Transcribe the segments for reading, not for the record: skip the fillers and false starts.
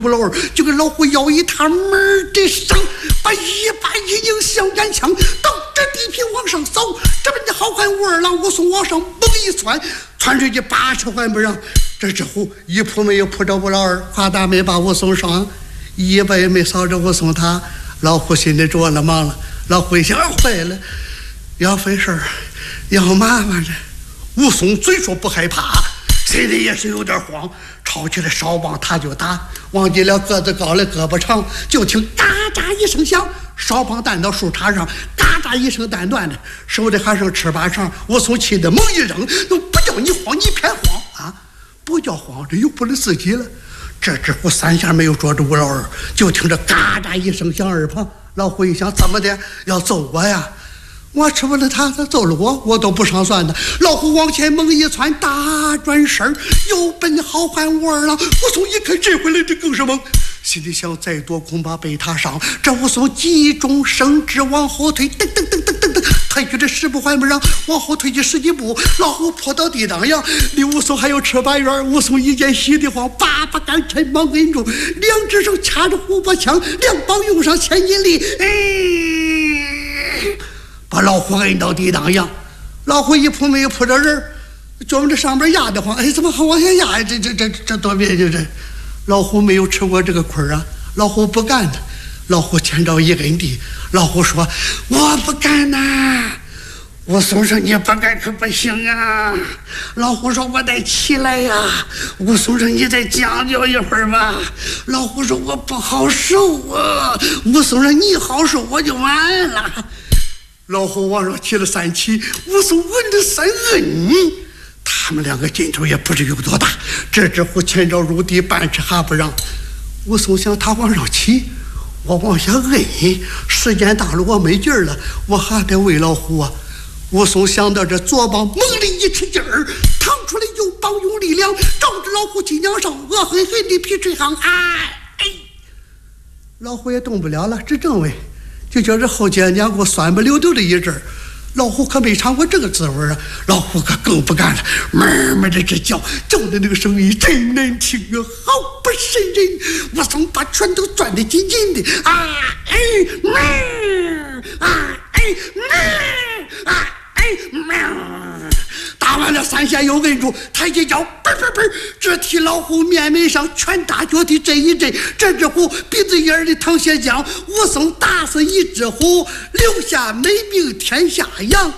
吴老二就给老虎咬一他门的上，把一把一拧小杆枪到这地皮往上扫，这边的好汉武二郎武松往上猛一窜，窜出去80环不让。这只虎一扑没有扑着吴老二，夸大没把武松上，一把也没扫着武松他。老虎心里着了忙了，老虎一想坏了，要费事儿，要麻烦了。武松虽说不害怕，心里也是有点慌，抄起来哨棒他就打，忘记了个子高了胳膊长，就听嘎喳一声响，哨棒弹到树杈上，嘎喳一声弹断了，手里还剩翅膀上。武松气得猛一扔，都不叫你慌，你偏慌啊！不叫慌，这又不是自己了。这只虎3下没有捉住吴老二，就听着嘎喳一声响耳旁。老虎一想，怎么的要揍我呀？我吃不了他揍了我都不上算的。老虎往前猛一窜，大转身又奔好汉武二郎。武松一看这回来这更是猛，心里想再多恐怕被他伤。这武松急中生智，往后退，噔噔噔噔噔噔，退去这10步还不让，往后退去10几步，老虎扑到地当阳，离武松还有尺8远。武松一见喜得慌，把杆抻忙摁住，两只手掐着虎把枪，两膀用上千斤力，把老虎摁到地当阳。老虎一扑没有扑着人，就往这上边压得慌，怎么还往下压？这多别扭！这老虎没有吃过这个亏啊，老虎不干的。老虎前着一摁地，老虎说：“我不干呐！”武松说：“你不干可不行啊！”老虎说：“我得起来呀！”武松说：“你再将就一会儿吧。”老虎说：“我不好受啊！”武松说：“你好受我就完了。”老虎往上提了3起，武松稳了3摁，他们两个劲头也不知有多大。这只虎前脚入地，半尺还不让。武松想，他往上起，我往下摁，时间大了我没劲儿了，我还得喂老虎啊。武松想到这，左膀猛力一吃劲儿，腾出来右膀用力量，照着老虎脊梁上恶狠狠地劈吹行，老虎也动不了了，只正位，就叫这后肩胛骨酸不溜丢的一阵儿。老虎可没尝过这个滋味啊，老虎可更不干了，慢慢的这叫的那个声音真难听啊，好不瘆人。武松把拳头攥得紧紧的，打完了3下又摁住，抬起脚，嘣嘣嘣，这替老虎面门上拳打脚踢这一阵，这只虎鼻子眼里淌血浆。武松打死一只虎，留下美名天下扬。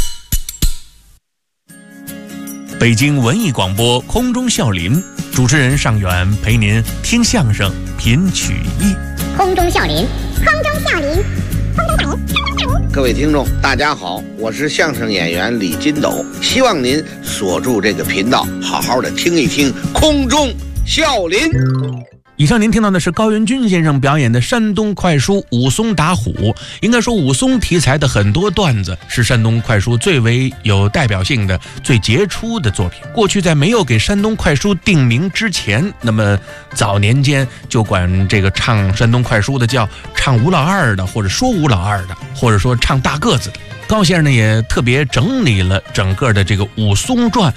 北京文艺广播空中笑林，主持人尚远陪您听相声品曲艺。 空中笑林，空中笑林，空中笑林。 各位听众大家好，我是相声演员李金斗，希望您锁住这个频道，好好的听一听空中笑林。 以上您听到的是高元军先生表演的山东快书武松打虎。应该说武松题材的很多段子是山东快书最为有代表性的、最杰出的作品。过去在没有给山东快书定名之前，那么早年间就管这个唱山东快书的叫唱吴老二的，或者说吴老二的，或者说唱大个子的。高先生呢也特别整理了整个的这个武松传